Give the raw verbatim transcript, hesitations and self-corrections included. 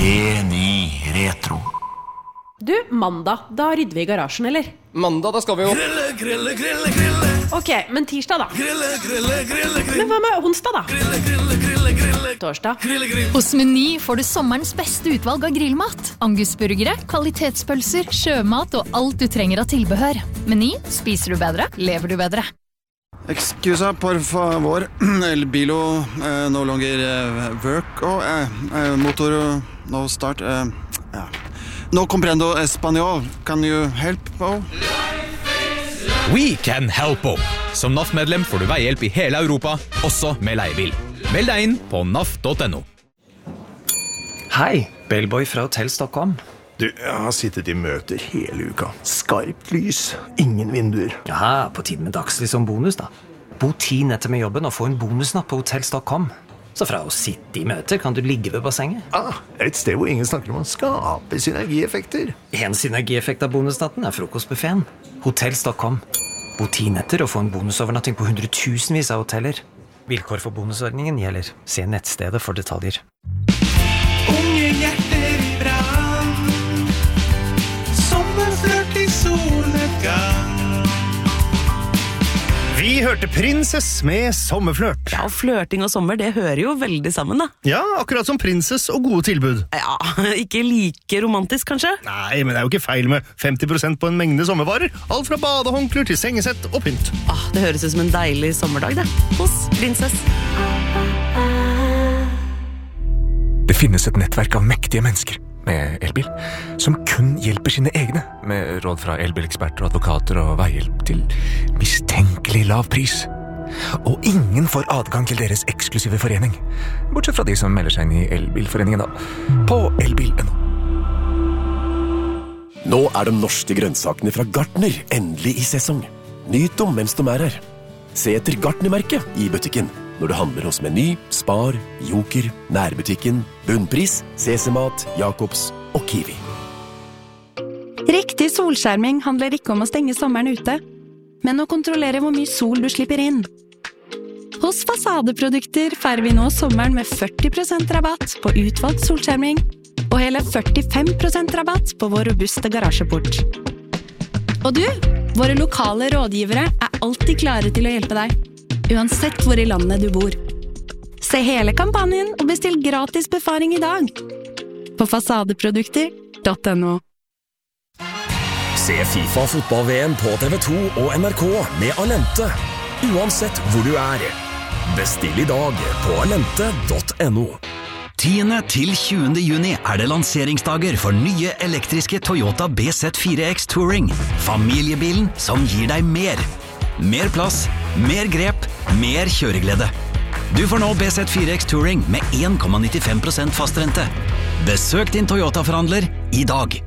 Geni Retro. Du, mandag, da rydder vi i garasjen, eller? Mandag, da skal vi jo Grille, grille, grille, grille. Ok, men tirsdag da? Grille, grille, grille, grille. Men hva med onsdag da? Grille, grille, grille, grille. Torsdag? Grille, grille. Hos Meny får du sommerens beste utvalg av grillmat. Angusburgere, kvalitetspølser, sjømat og alt du trenger av tilbehør. Meny, spiser du bedre, lever du bedre. Excusa, por favor. El bilo eh, no longer eh, work. Oh, eh, eh, motor no start. Eh, ja. No comprendo español. Can you help? Oh? We can help you. Som N A F-medlem får du veihjelp i hele Europa, også med leiebil. Meld deg inn på naf punktum no. Hei, Bellboy fra Hotell Stockholm. Du, jeg har sittet i møter hele uka. Skarpt lys, ingen vinduer. Ja, på tiden med dagslys som bonus da. Bo ti netter med jobben og få en bonusnatt på Hotell Stockholm. Så fra å sitte i møter kan du ligge ved bassenget. Ah, et sted hvor ingen snakker om å skape synergieffekter. En synergieffekt av bonusnatten er frokostbuffeten. Hotell Stockholm. Bo ti netter og få en bonusovernatting på hundretusenvis av hoteller. Vilkår for bonusordningen gjelder. Se nettstedet for detaljer. Unge hjerter i brann, sommerflørt i solnedgang. Vi hørte Princess med Sommerflørt. Ja, flørting og sommer, det hører jo veldig sammen da. Ja, akkurat som Princess og gode tilbud. Ja, ikke like romantisk kanskje? Nei, men det er jo ikke feil med femti prosent på en mengde sommervarer. Alt fra badehåndklær til sengesett og pynt. Ah, det høres ut som en deilig sommerdag det, hos Princess. Det finnes et nettverk av mektige mennesker med elbil, som kun hjelper sine egne, med råd fra elbileksperter, advokater og veihjelp til mistenkelig lav pris. Og ingen får adgang til deres eksklusive forening, bortsett fra de som melder seg inn i elbilforeningen da, på elbil punktum no. Nå er de norske grønnsakene fra Gartner endelig i sesong. Nyt om mens de er her. Se etter Gartner-merket i butikken når du handler hos Meny, Spar, Joker, Nærbutikken, Bunnpris, Sesemat, Jakobs og Kiwi. Riktig solskjerming handler ikke om å stenge sommeren ute, men å kontrollere hvor mye sol du slipper inn. Hos Fasadeprodukter feirer vi nå sommeren med førti prosent rabatt på utvalgt solskjerming, og hele førtifem prosent rabatt på vår robuste garasjeport. Og du, våre lokale rådgivere er alltid klare til å hjelpe deg, uansett hvor i landet du bor. Se hele kampanjen og bestill gratis befaring i dag på fasadeprodukter punktum no. Se FIFA fotball-V M på T V to og N R K med Alente, uansett hvor du er. Bestill i dag på alente punktum no. tiende til tjuende juni er det lanseringsdager for nye elektriske Toyota B Z fire X Touring. Familiebilen som gir deg mer. Mer plass, mer grep, mer kjøreglede. Du får nå B Z fire X Touring med en komma nittifem prosent fastrente. Besøk din Toyota-forhandler i dag.